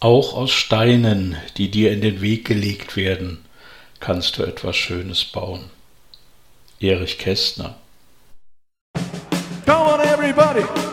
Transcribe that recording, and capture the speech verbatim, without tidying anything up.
Auch aus Steinen, die dir in den Weg gelegt werden, kannst du etwas Schönes bauen. Erich Kästner. Come on everybody!